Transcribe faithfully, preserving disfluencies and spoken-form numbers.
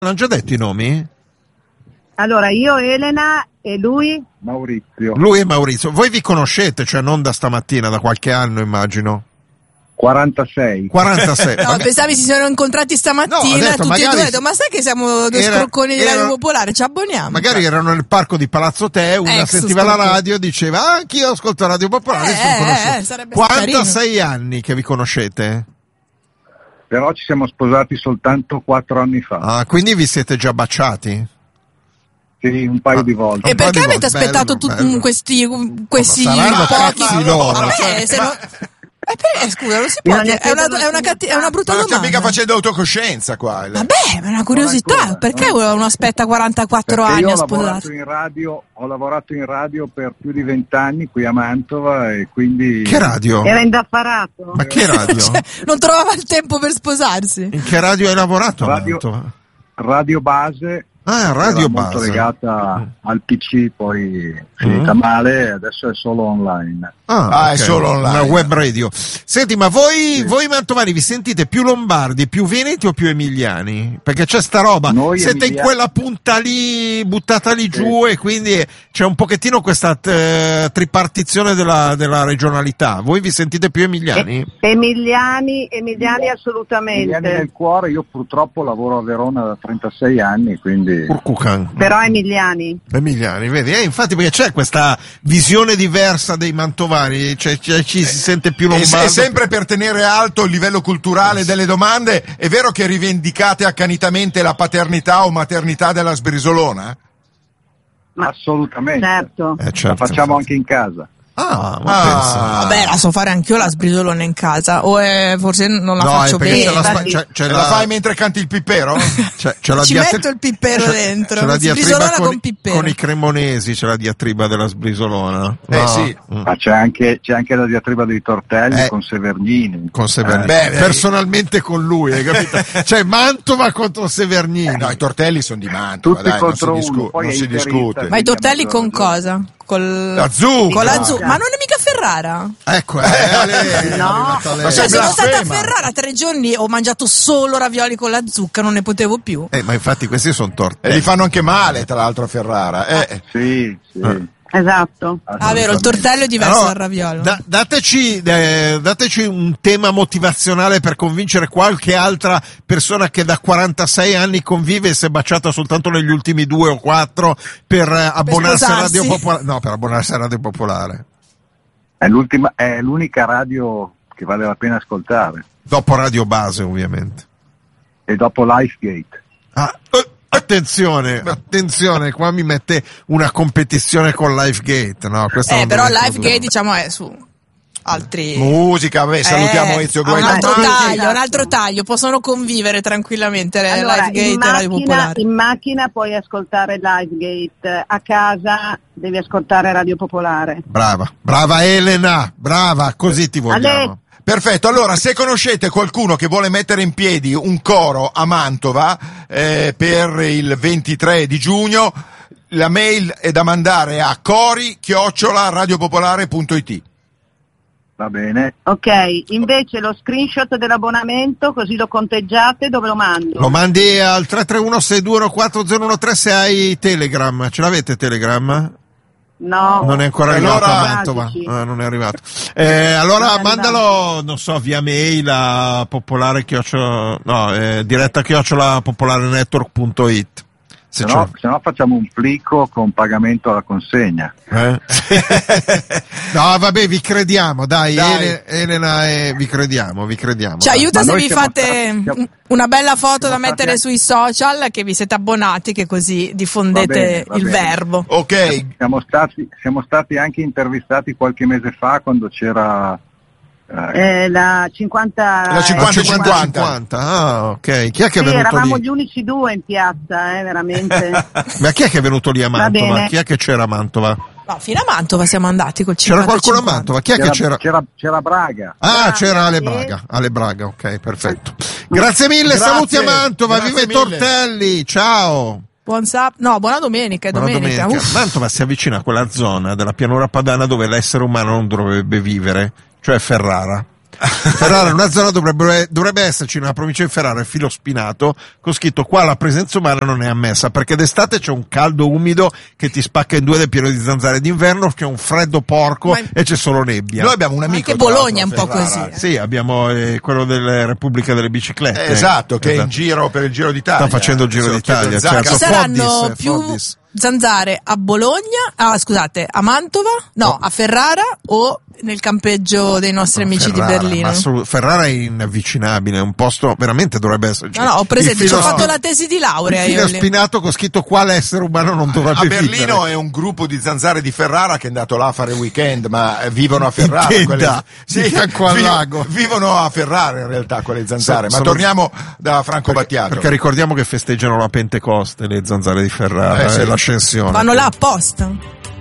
L'hanno già detto i nomi? Allora, io Elena e lui? Maurizio. Lui e Maurizio. Voi vi conoscete, cioè non da stamattina, da qualche anno immagino? quarantasei. quarantasei. No, Maga- pensavi si sono incontrati stamattina, No, ho detto, tutti magari- e due, ho detto, ma sai che siamo due Era- scrocconi di era- Radio Popolare, ci abboniamo. Magari erano nel parco di Palazzo Te, una Ex sentiva la scorpione. radio e diceva ah, anch'io ascolto Radio Popolare. Eh, sono conosciuti. eh, eh, sarebbe stato quarantasei anni che vi conoscete? Però ci siamo sposati soltanto quattro anni fa. Ah, quindi vi siete già baciati? Sì, un paio Ah. di volte. E un po' perché di avete volte, aspettato bello, tu- bello. questi, questi saranno pochi? cazzi loro. Vabbè, se no- Eh, per- eh, scusa, non si può Bisogna dire, è una, chiederlo è una, a catti- è una brutta Ma non stiamo domanda. mica facendo autocoscienza qua. il- Vabbè, ma è una curiosità, Non ancora, perché non uno aspetta quarantaquattro Perché anni io a ho lavorato sposarsi? in radio, ho lavorato in radio per più di vent'anni qui a Mantova e quindi Che radio? Era indaffarato. Ma che radio? Cioè, non trovava il tempo per sposarsi. In che radio hai lavorato? Radio- Mantova? Radio Base. Ah, Radio era molto Base. legata al P C, poi finita Mm. male, adesso è solo online. Ah, Ah, è ok, solo online. Una web radio. Senti, ma voi, voi mantovani vi sentite più lombardi, più veneti o più emiliani? Perché c'è sta roba, Noi siete in emiliani. quella punta lì, buttata lì giù e quindi c'è un pochettino questa eh, tripartizione della, della regionalità. Voi vi sentite più emiliani? Emiliani, Emiliani assolutamente. Emiliani nel cuore, io purtroppo lavoro a Verona da trentasei anni, quindi Urcucan. Però Emiliani. Emiliani, vedi? Eh, infatti perché c'è questa visione diversa dei mantovani, cioè, cioè, ci si sente più E, lombardo. e sempre per tenere alto il livello culturale delle domande, è vero che rivendicate accanitamente la paternità o maternità della Sbrisolona? Ma- assolutamente. Certo. Eh, certo, La facciamo infatti. anche in casa. Ah, ma Ah. pensa. Vabbè, la so fare anch'io la sbrisolona in casa, o è, forse non la No, faccio è perché bene. c'è la, spa- infatti. c'è, c'è Ce la, la fai mentre canti il pippero? c'è, c'è la Ci diatri- metto il pippero c'è- dentro, c'è la diatriba sbrisolona con, con pippero. con i cremonesi, c'è la diatriba della sbrisolona. Eh, No? sì. Mm. Ma c'è anche, c'è anche la diatriba dei tortelli Eh. con Severnini. Con Severnini. Eh, beh, personalmente con lui, hai capito? Cioè Mantova contro Severnini. No, i tortelli sono di Mantova, Tutti dai, non si, contro discu- uno, poi non è si interista. discute. Ma i tortelli Mica con mezzo cosa? Col... La zucca. Con la zucca. Ma non è mica Ferrara? Ecco, eh, Ale, No. è arrivata lei. Ma Cioè, sei sono stata a blasfema. Ferrara tre giorni, ho mangiato solo ravioli con la zucca, non ne potevo più. Eh, ma infatti questi sono E tortelli. li fanno anche male, tra l'altro, a Ferrara. Eh. Sì, sì. Esatto. Ah, vero, il tortello è diverso Allora, dal raviolo. da- dateci, eh, dateci un tema motivazionale per convincere qualche altra persona che da quarantasei anni convive e si è baciata soltanto negli ultimi due o quattro per eh, abbonarsi a sposarsi. Radio Popolare. No, per abbonarsi a Radio Popolare. È, l'ultima, è l'unica radio che vale la pena ascoltare. Dopo Radio Base, ovviamente. E dopo Lifegate. Ah, eh, attenzione, attenzione, qua mi mette una competizione con Lifegate. No, questo Eh, non però deve Lifegate, introdurre. diciamo, è su altri... Musica, vabbè, salutiamo Eh, Ezio ha un Guerra. altro Ma- taglio, un altro taglio, possono convivere tranquillamente Allora, Lifegate in e Radio macchina, Popolare. in macchina puoi ascoltare Livegate, a casa devi ascoltare Radio Popolare. Brava, brava Elena, brava, così ti vogliamo. Perfetto, allora se conoscete qualcuno che vuole mettere in piedi un coro a Mantova eh, per il ventitré di giugno, la mail è da mandare a cori chiocciola radiopopolare punto it. Va bene? Ok, invece lo screenshot dell'abbonamento, così lo conteggiate, dove lo mando? Lo mandi al tre tre uno sei due uno quattro zero uno tre se hai Telegram. Ce l'avete Telegram? No. Non è ancora Allora- arrivato a Mantova. Magici. Ah, non è arrivato. Eh, allora Eh, mandalo, non so, via mail a popolare chiocciola, no, eh, diretta chiocciola popolare network punto it. Se Se no, se no facciamo un plico con pagamento alla consegna. c'è. Eh? No, vabbè, vi crediamo, dai, Dai. Ele- Elena, eh, vi crediamo, vi crediamo. Ci dai. aiuta Ma se noi vi siamo fate stati- siamo- una bella foto da siamo mettere stati- sui social, che vi siete abbonati, che così diffondete Va bene, va il bene. verbo. Ok, Siamo stati, siamo stati anche intervistati qualche mese fa quando c'era eh, Eh, la cinquanta... La cinquanta Ah, cinquanta. cinquanta, ah, ok. Chi è che è Sì, venuto eravamo lì? gli unici due in piazza, eh, veramente. Ma chi è che è venuto lì a Va Mantova? bene. Chi è che c'era a Mantova? No, fino a Mantova siamo andati col C'era cinquanta qualcuno a cinquanta. Mantova? Chi è che c'era? c'era, c'era Braga. Ah, Braga, c'era Ale sì. Braga, Ale Braga, ok, perfetto. Grazie mille, Grazie, saluti a Mantova, grazie viva i mille. tortelli, ciao. Buon sap- no, buona domenica, è Buona domenica. domenica. Uff. Mantova si avvicina a quella zona della pianura padana dove l'essere umano non dovrebbe vivere, cioè Ferrara. Ferrara è una zona, dovrebbe, dovrebbe esserci nella provincia di Ferrara il filo spinato con scritto qua la presenza umana non è ammessa, perché d'estate c'è un caldo umido che ti spacca in due ed è pieno di zanzare, d'inverno c'è un freddo porco Ma... e c'è solo nebbia. Noi abbiamo un amico, anche Bologna è un po' così. Ferrara. Eh. Sì, abbiamo eh, quello della Repubblica delle Biciclette. Eh, esatto, che esatto. è in giro per il Giro d'Italia. Sta facendo il Giro Se lo chiede d'Italia, Zacca. certo. Ci saranno Foddis, più Foddis. zanzare a Bologna, ah scusate, a Mantova, no, a Ferrara o nel campeggio dei nostri amici Ferrara, di Berlino. ma assolut- Ferrara è inavvicinabile, è un posto veramente dovrebbe esserci. No, no, ho presente, Il ci ho filo fatto spi- la tesi di laurea il io filo lì. spinato con scritto quale essere umano non dovrebbe A Berlino vivere. è un gruppo di zanzare di Ferrara che è andato là a fare weekend, ma eh, vivono a Ferrara. In quelle- tenda, di fianco al vi- lago. Vivono a Ferrara in realtà quelle zanzare. Sono- ma torniamo da Franco perché, Battiato. perché ricordiamo che festeggiano la Pentecoste le zanzare di Ferrara Eh, sì. e l'ascensione. Vanno là apposta.